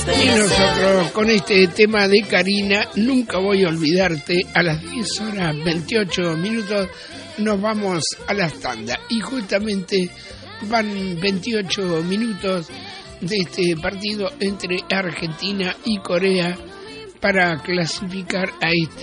Y nosotros con este tema de Karina, Nunca voy a olvidarte, a las 10:28 nos vamos a las tandas. Y justamente van 28 minutos de este partido entre Argentina y Corea para clasificar a este